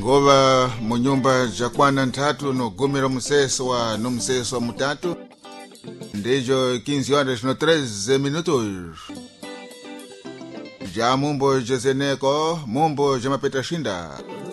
ngova munyumba jakwana nthatu nogumira museso wa mutatu ndijo 15 horas no 13 minutos. Ja mumbo jezeneko mumbo jamapeta shinda